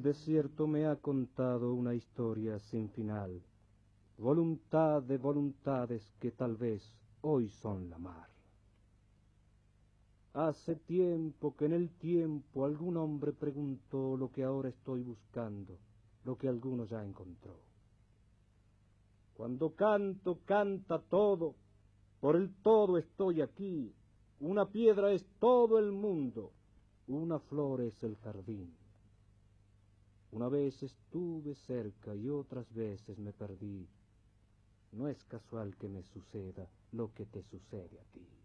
desierto me ha contado una historia sin final, voluntad de voluntades que tal vez hoy son la mar. Hace tiempo que en el tiempo algún hombre preguntó lo que ahora estoy buscando, lo que alguno ya encontró. Cuando canto, canta todo, por el todo estoy aquí, una piedra es todo el mundo, una flor es el jardín. Una vez estuve cerca y otras veces me perdí. No es casual que me suceda lo que te sucede a ti.